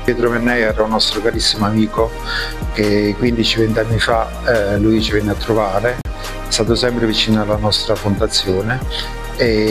Pietro Mennei era un nostro carissimo amico che 15-20 anni fa lui ci venne a trovare, è stato sempre vicino alla nostra fondazione e